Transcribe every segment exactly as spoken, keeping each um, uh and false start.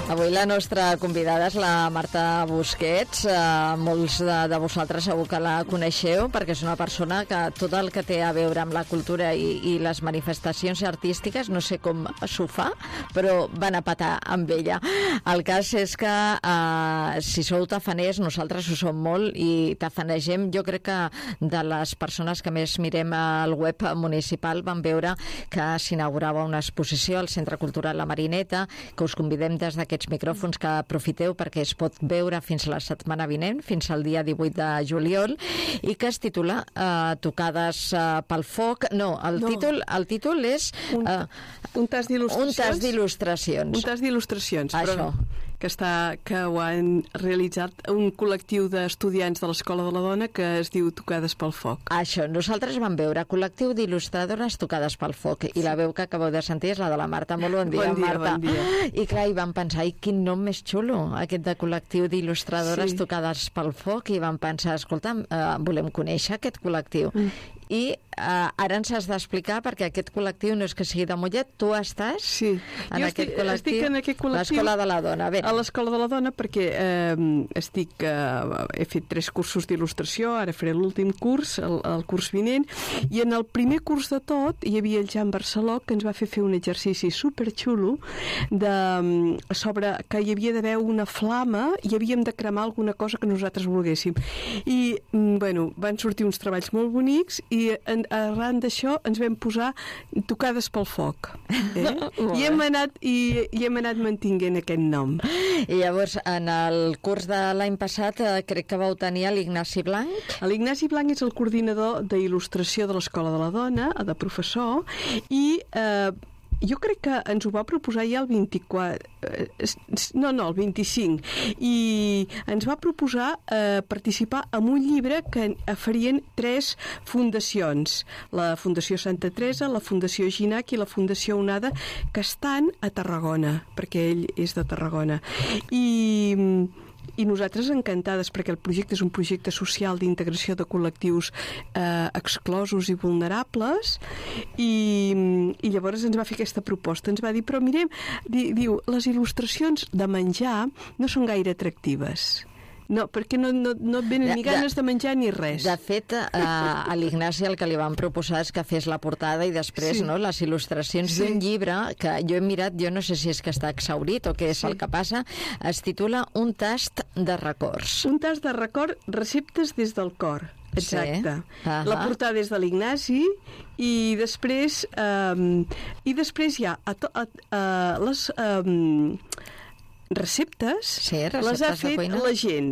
Avui la nostra convidada és la Marta Busquets. Uh, molts de, de vosaltres segur que la coneixeu perquè és una persona que tot el que té a veure amb la cultura i, i les manifestacions artístiques, no sé com s'ho fa, però van a patar amb ella. El cas és que uh, si sou tafaners, nosaltres ho som molt i tafanegem. Jo crec que de les persones que més mirem al web municipal van veure que s'inaugurava una exposició al Centre Cultural La Marineta, que us convidem des d'aquests micròfons que aprofiteu perquè es pot veure fins la setmana vinent, fins al dia divuit de juliol, i que es titula uh, Tocades uh, pel foc. No, el, no. Títol, el títol és un, uh, un tas d'il·lustracions. Un tas d'il·lustracions. Un tas d'il·lustracions, però que, està, que ho han realitzat un col·lectiu d'estudiants de l'Escola de la Dona que es diu Tocades pel foc. Això, nosaltres vam veure col·lectiu d'il·lustradores Tocades pel foc, i la veu que acabeu de sentir és la de la Marta. Molt bon dia, bon dia Marta. Bon dia. I clar, hi vam pensar, i quin nom més xulo, aquest de col·lectiu d'il·lustradores sí. Tocades pel foc, i vam pensar, escolta, uh, volem conèixer aquest col·lectiu. Mm. I uh, ara ens has d'explicar, perquè aquest col·lectiu no és que sigui de Mollet, tu estàs sí. en, jo aquest estic, col·lectiu, estic en aquest col·lectiu, l'Escola de la Dona. Ben. A l'Escola de la Dona, perquè eh, estic, eh, he fet tres cursos d'il·lustració, ara faré l'últim curs, el, el curs vinent, i en el primer curs de tot hi havia el Jan Barceló, que ens va fer fer un exercici superxulo de, sobre que hi havia d'haver una flama i havíem de cremar alguna cosa que nosaltres volguéssim. I, bueno, van sortir uns treballs molt bonics i en, arran d'això ens vam posar Tocades pel foc. Eh? I, hem anat, i, I hem anat mantinguent aquest nom. I llavors, en el curs de l'any passat, eh, crec que vau tenir l'Ignasi Blanc. L'Ignasi Blanc és el coordinador d'il·lustració de l'Escola de la Dona, de professor, i eh, jo crec que ens ho va proposar ja el vint-i-quatre, no, no, el vint-i-cinc, i ens va proposar eh, participar en un llibre que farien tres fundacions, la Fundació Santa Teresa, la Fundació Ginac i la Fundació Onada, que estan a Tarragona, perquè ell és de Tarragona. I... i nosaltres encantades, perquè el projecte és un projecte social d'integració de col·lectius eh, exclosos i vulnerables, i, i llavors ens va fer aquesta proposta, ens va dir, però mirem, di, diu, les il·lustracions de menjar no són gaire atractives. No, perquè no, no, no et venen ni ganes de, de menjar ni res. De fet, eh, a l'Ignasi el que li van proposar és que fes la portada i després sí. no, les il·lustracions sí. d'un llibre que jo he mirat, jo no sé si és que està exhaurit o què és sí. el que passa, es titula Un tast de records. Un tast de record, receptes des del cor. Exacte. Sí. Uh-huh. La portada és de l'Ignasi i després eh, i després hi ha a to, a, a, les... Eh, receptes, sí, receptes les ha fet la gent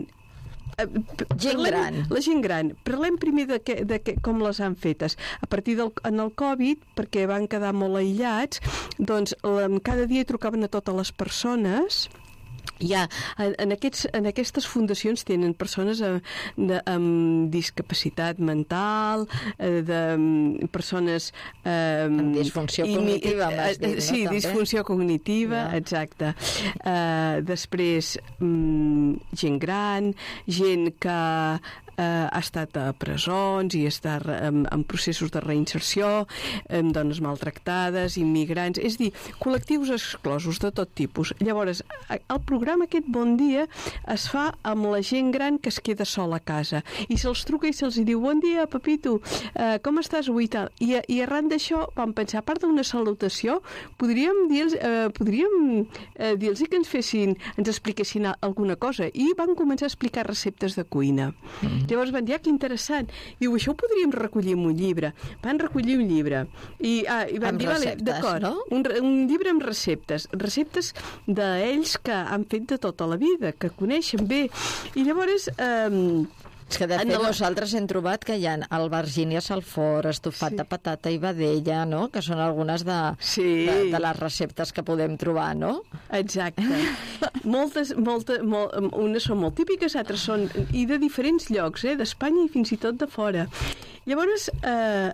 gent parlem, gran la gent gran. Parlem primer de, que, de que, com les han fetes a partir del en el Covid, perquè van quedar molt aïllats, doncs la, cada dia trucaven a totes les persones. Ja, en, en, aquests, en aquestes fundacions tenen persones amb, de, amb discapacitat mental, eh, de persones eh, amb disfunció cognitiva, m'has dit, no? Sí, també? Disfunció cognitiva, ja. Exacte. Eh, després mm, gent gran, gent que eh, ha estat a presons i està en, en processos de reinserció, amb dones maltractades, immigrants, és a dir, col·lectius exclosos de tot tipus. Llavors, el programa aquest Bon Dia es fa amb la gent gran que es queda sola a casa i se'ls truca i se'ls diu bon dia, papito, eh, com estàs avui? Tal? I, i arran d'això vam pensar, a part d'una salutació, podríem dir-los eh, podríem eh, dir-los que ens fessin, ens expliquessin alguna cosa, i van començar a explicar receptes de cuina. Mm-hmm. Llavors van dir, ah, que interessant. Diu, això ho podríem recollir en un llibre. Van recollir un llibre i, ah, i van amb dir, receptes, vale, d'acord, no? un, un llibre amb receptes, receptes d'ells que han fet de tota la vida, que coneixen bé. I llavors... Eh, és que de fet la... nosaltres hem trobat que hi ha albergínia salfort, estofat sí. de patata i vedella, no? Que són algunes de, sí. de, de les receptes que podem trobar, no? Exacte. Moltes, moltes, molt, unes són molt típiques, altres són i de diferents llocs, eh? D'Espanya i fins i tot de fora. Llavors, eh,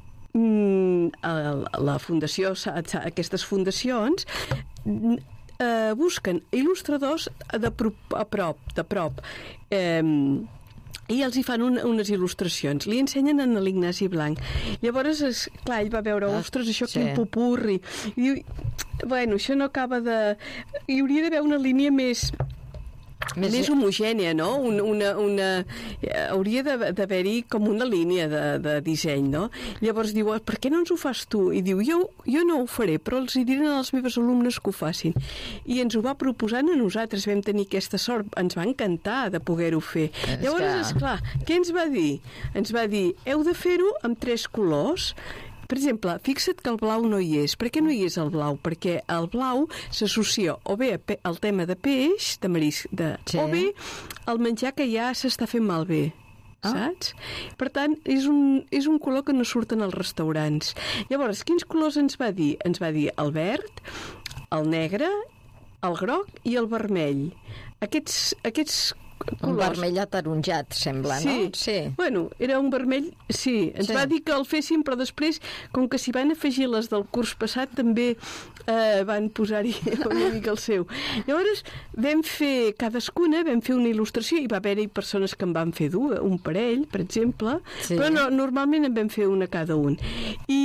la fundació, aquestes fundacions eh, busquen il·lustradors de prop, a prop, de prop, eh, i els hi fan un, unes il·lustracions. Li ensenyen a l'Ignasi Blanc. Llavors, es, clar, ell va veure, ah, ostres, això sí. quin popurri. I diu, bueno, això no acaba de... Hi hauria d'haver una línia més... Més, més homogènia, no? Una, una, una... Hauria d'haver-hi com una línia de, de disseny, no? Llavors diu, per què no ens ho fas tu? I diu, jo, jo no ho faré, però els hi diran als meus alumnes que ho facin. I ens ho va proposant a nosaltres, vam tenir aquesta sort, ens va encantar de poder-ho fer. És Llavors, que... esclar, què ens va dir? Ens va dir, heu de fer-ho amb tres colors. Per exemple, fixa't que el blau no hi és. Per què no hi és el blau? Perquè el blau s'associa o bé al tema de peix, de marisc, de... sí. o bé al menjar que ja s'està fent malbé. Ah. Saps? Per tant, és un, és un color que no surten als restaurants. Llavors, quins colors ens va dir? Ens va dir el verd, el negre, el groc i el vermell. Aquests... aquests colors. Un vermell ataronjat, sembla, sí. no? Sí. Bueno, era un vermell... Sí, ens sí. va dir que el féssim, però després, com que s'hi van afegir les del curs passat, també eh, van posar-hi una mica el seu. Llavors, vam fer cadascuna, vam fer una il·lustració, i va haver-hi persones que en van fer dues, un parell, per exemple, sí. però no, normalment en vam fer una cada un. I...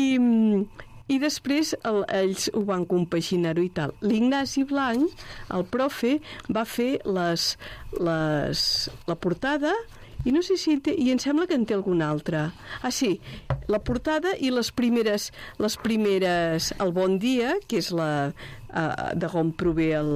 I després el, ells ho van compaginar-ho i tal. L'Ignasi Blanc, el profe, va fer les, les, la portada i no sé si té, i em sembla que en té alguna altra. Ah, sí, la portada i les primeres, les primeres el Bon Dia, que és la uh, de on prové el...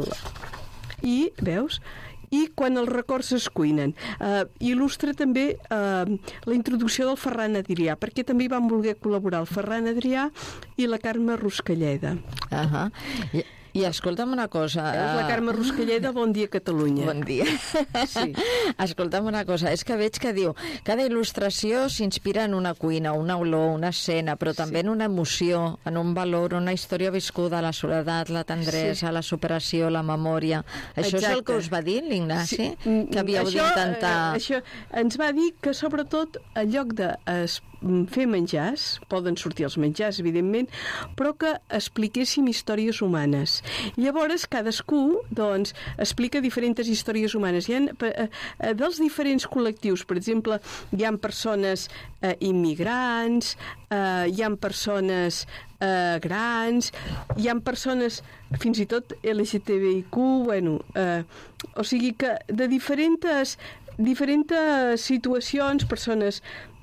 I, veus? I quan els records es cuinen. Uh, il·lustra també uh, la introducció del Ferran Adrià, perquè també hi van voler col·laborar el Ferran Adrià i la Carme Ruscalleda. Ahà. I, I escolta'm una cosa... És la Carme Ruscalleda, Bon Dia Catalunya. Bon dia. Sí. Escolta'm una cosa, és que veig que diu cada il·lustració s'inspira en una cuina, una olor, una escena, però també sí. en una emoció, en un valor, una història viscuda, la soledat, la tendresa, sí. la superació, la memòria. Això Exacte. És el que us va dir l'Ignasi? Sí. Que havíeu d'intentar... Eh, això ens va dir que, sobretot, en lloc de es, fer menjars, poden sortir els menjars, evidentment, però que expliquéssim històries humanes. Llavors, cadascú, doncs, explica diferents històries humanes. Hi ha, eh, dels diferents col·lectius, per exemple, hi ha persones eh, immigrants, eh, hi ha persones eh, grans, hi ha persones fins i tot L G T B I Q, bueno, eh, o sigui que de diferents, diferents situacions, persones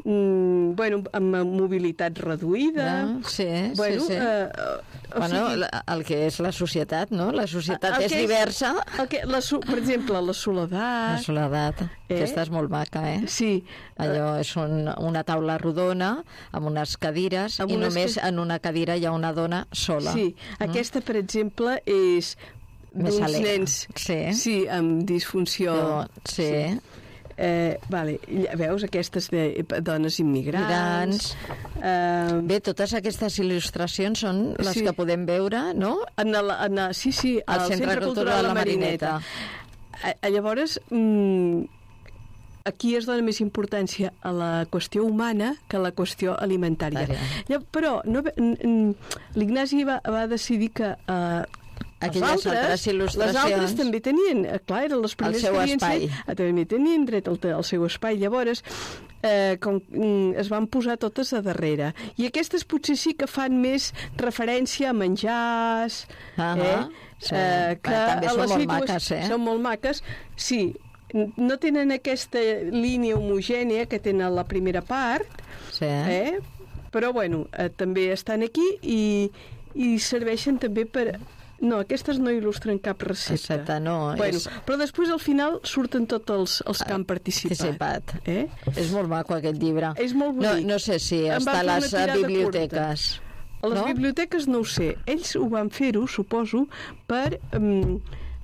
Mm, bueno, amb mobilitat reduïda. No, sí, bueno, sí, sí. Eh, bueno, sigui, el que és la societat, no? La societat és, és diversa. El que, la, per exemple, la soledat. La soledat, eh? Aquesta és molt maca, eh? Sí. Allò és un, una taula rodona amb unes cadires amb i unes només que... en una cadira hi ha una dona sola. Sí, mm? Aquesta, per exemple, és d'uns nens sí. Sí, amb disfunció. Però, sí. sí. Eh, vale, veus aquestes de dones immigrants. Eh... Bé, totes aquestes il·lustracions són les sí. que podem veure, no? En el, en el, sí, sí, al Centre, Centre Cultural de la Marineta. Eh, llavors, mm, aquí es dona més importància a la qüestió humana que a la qüestió alimentària. Llavors, però no, l'Ignasi va, va decidir que eh, aquelles altres, altres il·lustracions... Les altres també tenien, clar, eren les primeres que havien espai. Fet, també tenien dret al, al seu espai. Llavors, eh, com, es van posar totes a darrere. I aquestes potser sí que fan més referència a menjars, uh -huh. eh? Sí. Eh, que Bé, també són molt maques, eh? Són molt maques, sí. No tenen aquesta línia homogènia que tenen la primera part, sí. eh? Però, bueno, eh, també estan aquí i, i serveixen també per... No, aquestes no il·lustren cap recepta. Recepta, no. Bueno, és... Però després, al final, surten tots els, els que han participat. participat. Eh? És molt maco, aquest llibre. És molt bonic. No, no sé si em està a les biblioteques. A les no? biblioteques no ho sé. Ells ho van fer-ho, suposo, per... Um,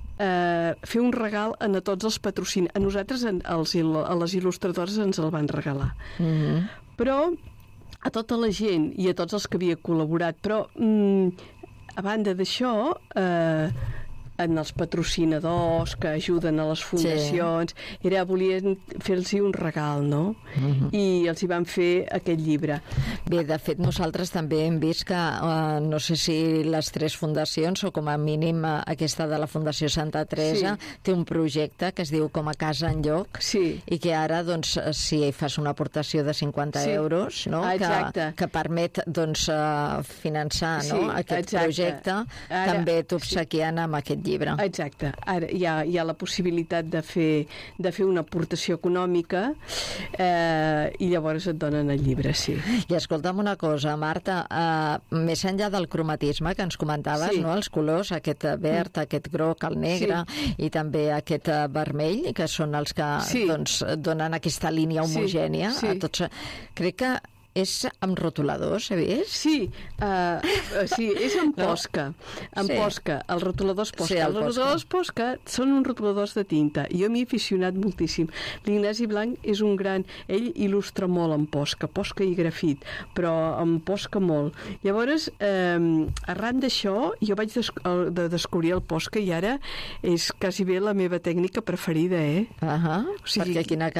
Uh, fer un regal a tots els patrocinadors. A nosaltres, en, els, a les il·lustradores, ens el van regalar. Mm-hmm. Però a tota la gent i a tots els que havia col·laborat, però um, a banda d'això, uh, en els patrocinadors que ajuden a les fundacions. Sí. Era, volien fer-los un regal, no? Uh-huh. I els hi van fer aquest llibre. Bé, de fet, nosaltres també hem vist que, uh, no sé si les tres fundacions, o com a mínim uh, aquesta de la Fundació Santa Teresa, sí. té un projecte que es diu Com a casa en lloc, sí. i que ara, doncs, si fas una aportació de cinquanta sí. euros, no? que, que permet, doncs, uh, finançar sí, no? aquest exacte. projecte, ara, també t'obsequien sí. amb aquest llibre. Exacte. Ara hi ha, hi ha la possibilitat de fer, de fer una aportació econòmica eh, i llavors et donen el llibre, sí. I escolta'm una cosa, Marta, uh, més enllà del cromatisme que ens comentaves, sí. no? Els colors, aquest verd, mm. aquest groc, el negre, sí. i també aquest uh, vermell, que són els que sí. doncs, donen aquesta línia homogènia sí. Sí. a tots. Crec que és amb rotuladors, he vist? Sí, uh, sí és amb no? Posca. Amb sí. Posca, els rotuladors Posca. Sí, el els rotuladors Posca són uns rotuladors de tinta. Jo m'hi he aficionat moltíssim. L'Ignasi Blanc és un gran... Ell il·lustra molt amb Posca, Posca i grafit, però amb Posca molt. Llavors, eh, arran d'això, jo vaig des de descobrir el Posca i ara és quasi bé la meva tècnica preferida, eh? Uh -huh. o sigui... Perquè quina,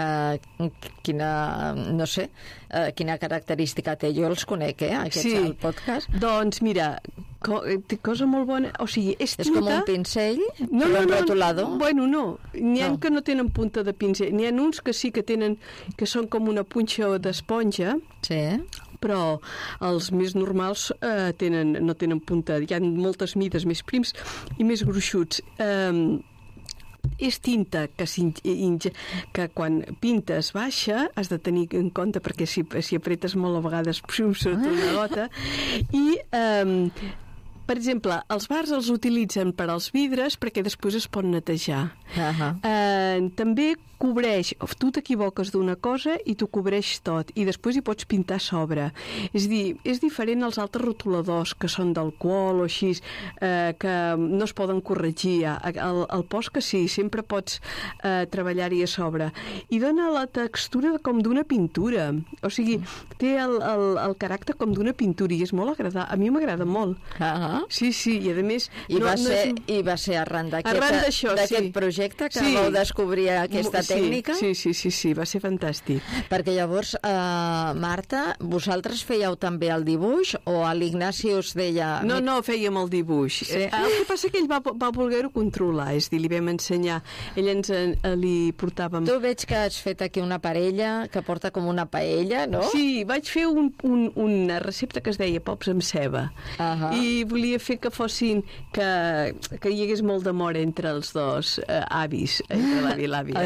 quina, no sé, uh, quina característica característica té. Jo els conec, eh, aquests sí. al podcast. Doncs mira, co té cosa molt bona, o sigui, és tinta... És com un pincell, no, no, no, rotulador? Bueno, no. N'hi ha no. que no tenen punta de pincell. N'hi ha uns que sí que tenen, que són com una punxa d'esponja. Sí. Però els més normals eh, tenen, no tenen punta. Hi ha moltes mides més prims i més gruixuts. Eh, és tinta que, que quan pintes baixa has de tenir en compte perquè si, si apretes molt a vegades sota una gota i eh, per exemple, els bars els utilitzen per als vidres perquè després es pot netejar. Uh-huh. eh, també cobreix, tu t'equivoques d'una cosa i t'ho cobreix tot, i després hi pots pintar a sobre. És dir, és diferent als altres rotuladors que són d'alcohol o així, eh, que no es poden corregir. El, el Posca sí, sempre pots eh, treballar-hi a sobre. I dona la textura com d'una pintura. O sigui, té el, el, el caràcter com d'una pintura i és molt agradable. A mi m'agrada molt. Uh-huh. Sí, sí, i a més... I, no, va, no ser, és... i va ser arran d'aquest sí. projecte que sí. vau descobrir aquesta tècnica? Sí, sí, sí, sí, va ser fantàstic. Perquè llavors, eh, Marta, vosaltres fèieu també el dibuix o a l'Ignasi us deia... No, no, fèiem el dibuix. Sí. El que passa que ell va, va voler-ho controlar, és dir, li vam ensenyar, ell ens li portàvem... Tu veig que has fet aquí una parella que porta com una paella, no? Sí, vaig fer un, un, una recepta que es deia pops amb ceba. Uh-huh. I volia fer que fossin, que, que hi hagués molt d'amor entre els dos eh, avis, entre l'avi i l'àvia.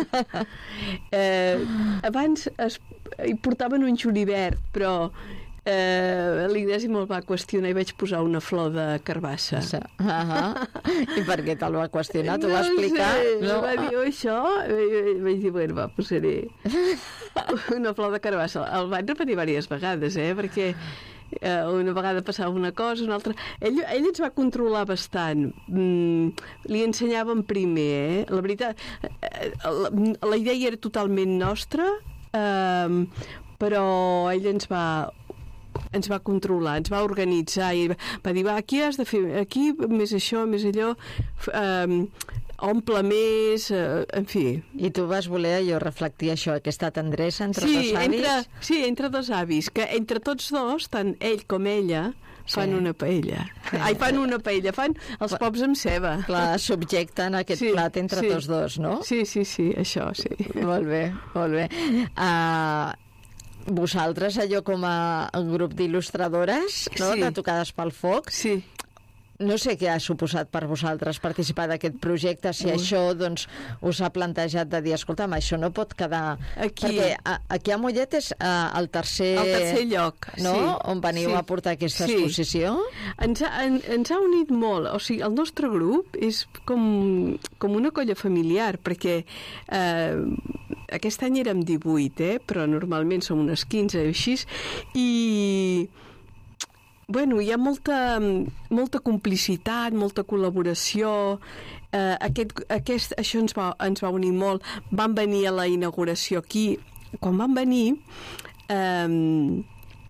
eh, abans es, hi portaven un julivert, però eh, l'Ignasi me'l va qüestionar i vaig posar una flor de carbassa. Uh -huh. I per què te'l va qüestionar? T'ho no va explicar? Sé, no, va dir això, i vaig dir, bueno, va, posaré una flor de carbassa. El vaig repetir diverses vegades, eh, perquè Uh, una vegada passava una cosa, una altra... Ell, ell ens va controlar bastant. Mm, li ensenyàvem primer, eh? La veritat, la, la idea era totalment nostra, uh, però ell ens va ens va controlar, ens va organitzar i va dir, va, aquí has de fer, aquí més això, més allò... Uh, omple més, eh, en fi. I tu vas voler, jo, reflectir això, aquesta tendresa entre sí, dos avis? Entre, sí, entre dos avis, que entre tots dos, tant ell com ella, fan sí. una paella. Sí. Ai, fan una paella, fan els pops amb ceba. Clar, subjecten aquest sí, plat entre sí. tots dos, no? Sí, sí, sí, això, sí. Molt bé, molt bé. Uh, vosaltres, allò com a grup d'il·lustradores, no? Sí. De Tocades pel Foc, sí. No sé què ha suposat per vosaltres participar d'aquest projecte, si Ui. això doncs, us ha plantejat de dir, escolta'm, això no pot quedar... Aquí, perquè a, aquí a Mollet és uh, el tercer... El tercer lloc, no? sí. On veniu sí. a portar aquesta sí. exposició. Ens ha, en, ens ha unit molt. O sigui, el nostre grup és com, com una colla familiar, perquè eh, aquest any érem divuit, eh? Però normalment som unes quinze o així, i... Bueno, hi ha molta, molta complicitat, molta col·laboració. Eh, aquest, aquest, això ens va, ens va unir molt. Van venir a la inauguració aquí. Quan van venir, eh,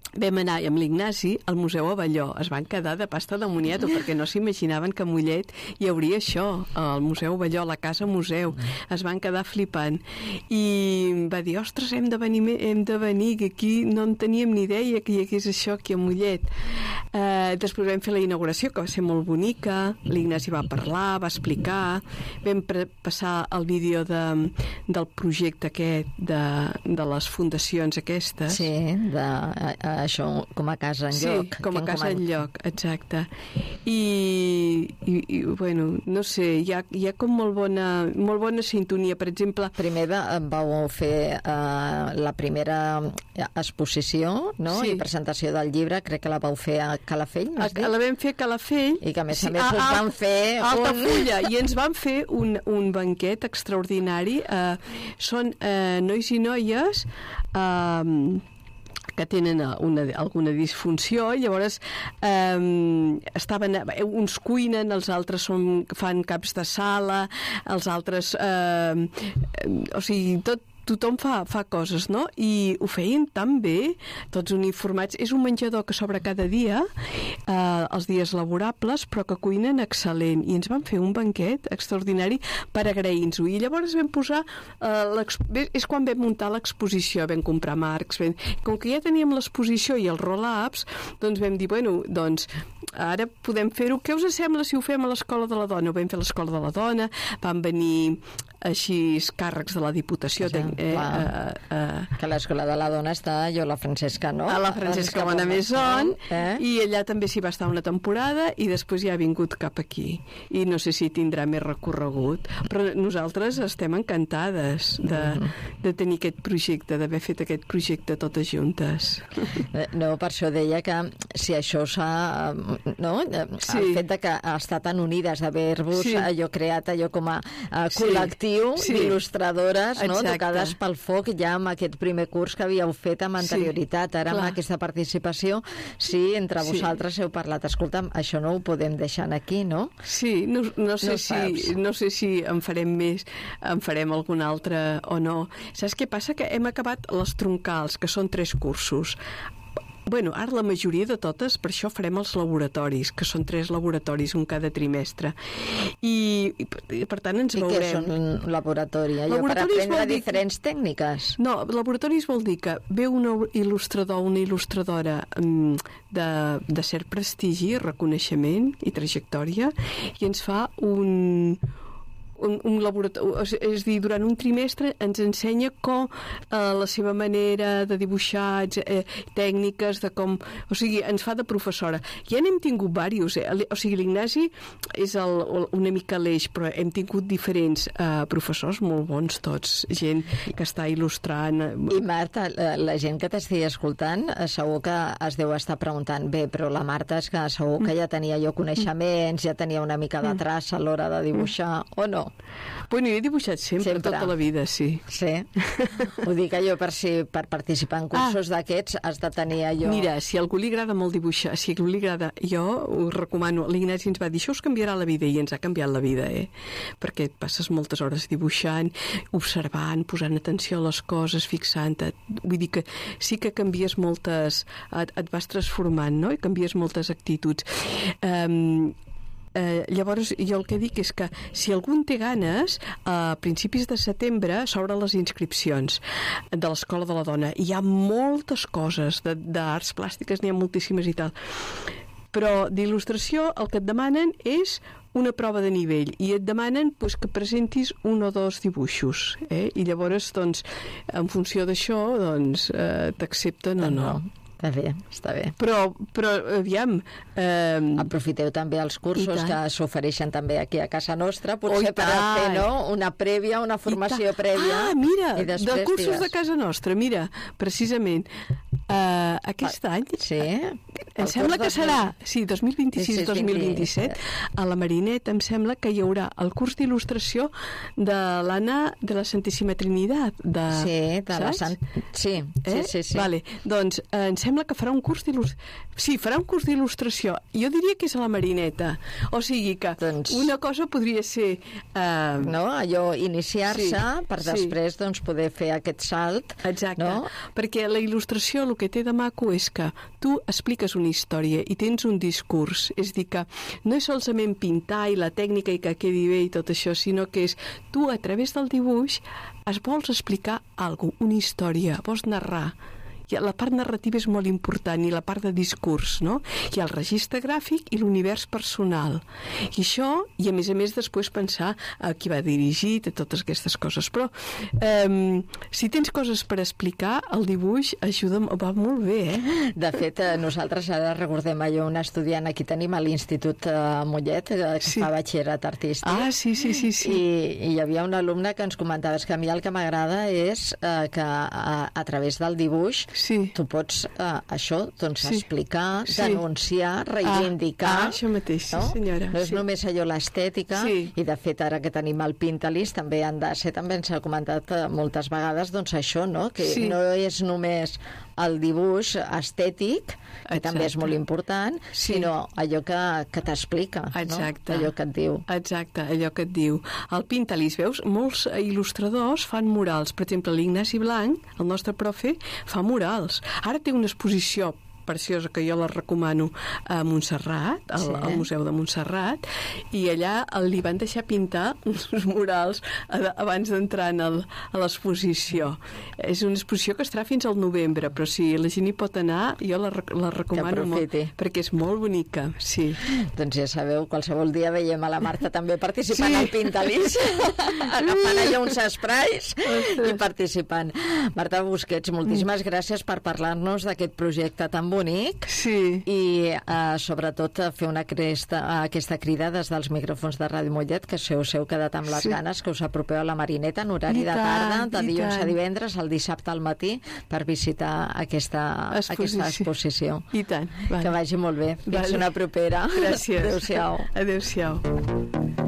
vam anar amb l'Ignasi al Museu Avelló. Es van quedar de pasta de moniato perquè no s'imaginaven que a Mollet hi hauria això, al Museu Avelló, la Casa Museu. Es van quedar flipant. I va dir, ostres, hem de venir, hem de venir que aquí no en teníem ni idea que hi hagués això aquí a Mollet. Eh, després vam fer la inauguració, que va ser molt bonica. L'Ignasi va parlar, va explicar. Vam passar el vídeo de, del projecte aquest de, de les fundacions aquestes. Sí, de... A, això com a casa en sí, lloc. Sí, com a casa en lloc, exacte. I, i, i bueno, no sé, hi ha, hi ha com molt bona, molt bona sintonia. Per exemple... Primer vau fer uh, la primera exposició, no? Sí. I presentació del llibre, crec que la vau fer a Calafell, m'has dit? La vam fer a Calafell. I que a més sí, a més us van fer... A Altafulla, un... i ens van fer un, un banquet extraordinari. Uh, són uh, nois i noies... Uh, que tenen una, alguna disfunció, llavors eh, estaven, uns cuinen, els altres són, fan caps de sala, els altres eh, o sigui, tot tothom fa, fa coses, no? I ho feien tan bé, tots uniformats. És un menjador que s'obre cada dia, eh, els dies laborables, però que cuinen excel·lent. I ens van fer un banquet extraordinari per agrair-nos-ho. I llavors vam posar... Eh, és quan vam muntar l'exposició, vam comprar marcs, vam... com que ja teníem l'exposició i els roll-ups, doncs vam dir, bueno, doncs ara podem fer-ho. Què us sembla si ho fem a l'Escola de la Dona? Ho vam fer a l'Escola de la Dona, van venir així càrrecs de la Diputació. Ja, eh, eh, eh, que l'Escola de la Dona està jo, la Francesca, no? A la Francesca Bonamaison, eh? I allà també s'hi va estar una temporada i després ja ha vingut cap aquí. I no sé si tindrà més recorregut, però nosaltres estem encantades de, de tenir aquest projecte, d'haver fet aquest projecte totes juntes. No, per això deia que si això s'ha... No? Sí. El fet de que està tan unides, d'haver-vos sí. allò creat allò com a, a col·lectiu sí. d'il·lustradores, no? Tocades pel foc ja amb aquest primer curs que havíeu fet amb anterioritat. Ara sí, amb aquesta participació, sí, entre vosaltres sí. heu parlat. Escolta'm, això no ho podem deixar aquí, no? Sí, no, no, sé, no, si, no sé si en farem més, en farem algun altre o no. Saps què passa? Que hem acabat les troncals, que són tres cursos. Bueno, ara la majoria de totes, per això farem els laboratoris, que són tres laboratoris, un cada trimestre. I, i, i per tant, ens I veurem. I què són un laboratori? Allò per aprendre diferents que... tècniques? No, laboratoris vol dir que ve un il·lustrador, una il·lustradora um, de, de cert prestigi, reconeixement i trajectòria, i ens fa un... un, un laboratori, és a dir, durant un trimestre ens ensenya com eh, la seva manera de dibuixar, eh, tècniques de com, o sigui, ens fa de professora. Ja n'hem tingut diversos, eh? O sigui, l'Ignasi és el, una mica l'eix, però hem tingut diferents eh, professors molt bons tots, gent que està il·lustrant. I Marta, la, la gent que t'estigui escoltant segur que es deu estar preguntant, bé, però la Marta és que segur que ja tenia jo coneixements, ja tenia una mica de traça a l'hora de dibuixar, o no? Bueno, jo he dibuixat sempre, sempre, tota la vida, sí. Sí? Ho dic allò per, si, per participar en cursos ah. d'aquests has de tenir allò... Mira, si a algú li agrada molt dibuixar, si a algú li agrada, jo ho recomano. L'Ignasi ens va dir, això us canviarà la vida, i ens ha canviat la vida, eh? Perquè et passes moltes hores dibuixant, observant, posant atenció a les coses, fixant-te. Vull dir que sí que canvies moltes... Et, et vas transformant, no? I canvies moltes actituds. Um, Eh, llavors jo el que dic és que si algú en té ganes, a principis de setembre s'obren les inscripcions de l'Escola de la Dona. Hi ha moltes coses d'arts plàstiques, n'hi ha moltíssimes i tal, però d'il·lustració el que et demanen és una prova de nivell i et demanen pues, que presentis un o dos dibuixos, eh? I llavors doncs, en funció d'això doncs, eh, t'accepten o no. Està bé, està bé. Però, però aviam... Eh... Aprofiteu també els cursos que s'ofereixen també aquí a casa nostra, potser oh, per fer no? una prèvia, una formació prèvia. Ah, mira, de cursos digues... de casa nostra, mira, precisament, eh, aquest uh, any sí? Em sembla que serà, sí, dos mil vint-i-sis dos mil vint-i-set, a la Marineta em sembla que hi haurà el curs d'il·lustració de l'Anna de la Santíssima Trinitat. De, sí, de saps? la Sant... Sí, eh? sí, sí, sí. Vale. Doncs eh, em sembla que farà un curs d'il·lustració. Sí, farà un curs d'il·lustració. Jo diria que és a la Marineta. O sigui que doncs... una cosa podria ser... Eh... No, allò, iniciar-se sí, per després sí. doncs, poder fer aquest salt. Exacte, no? Perquè la il·lustració el que té de maco és que tu expliques una història i tens un discurs. És dir, que no és solament pintar i la tècnica i que quedi bé i tot això, sinó que és tu, a través del dibuix, es vols explicar alguna cosa, una història, vols narrar. I la part narrativa és molt important, i la part de discurs, no? Hi ha el registre gràfic i l'univers personal. I això, i a més a més després pensar a qui va dirigit, a totes aquestes coses. Però eh, si tens coses per explicar, el dibuix ajuda, va molt bé, eh? De fet, nosaltres ara recordem allò, un estudiant, aquí tenim a l'Institut Mollet, que sí. fa batxillerat artístic. Ah, sí, sí, sí. sí. I, I hi havia un alumne que ens comentava que a mi el que m'agrada és eh, que a, a través del dibuix sí. tu pots, eh, això, doncs, sí. explicar, sí. denunciar, reivindicar. Ah, ah, això mateix, no? sí, senyora. No és sí. només allò l'estètica, sí. i de fet ara que tenim el Pintalis també han de ser, també ens ha comentat moltes vegades, doncs això, no? Que sí. no és només el dibuix estètic, que Exacte. també és molt important, sí. sinó allò que, que t'explica, no? Allò que et diu. Exacte, allò que et diu. El Pintalis, veus, molts il·lustradors fan murals. Per exemple, l'Ignasi Blanc, el nostre profe, fa murals. Ara té una exposició preciosa que jo la recomano a Montserrat, al, sí. al Museu de Montserrat, i allà li van deixar pintar uns murals abans d'entrar a l'exposició. És una exposició que estarà fins al novembre, però si la gent hi pot anar, jo la, la recomano molt, perquè és molt bonica. Sí. Doncs ja sabeu, qualsevol dia veiem a la Marta també participant sí. al Pintalis, agafant allà uns esprais i participant. Marta Busquets, moltíssimes gràcies per parlar-nos d'aquest projecte tan bonic sí. i uh, sobretot fer una cresta, uh, aquesta crida des dels micròfons de Ràdio Mollet, que si us heu quedat amb les sí. ganes, que us apropeu a la Marineta en horari I de tarda, tant, de dilluns a divendres, el dissabte al matí, per visitar aquesta exposició. Aquesta exposició. I tant. Vale. Que vagi molt bé. Fins vale. una propera. Gràcies. Adéu-siau. Adéu-siau.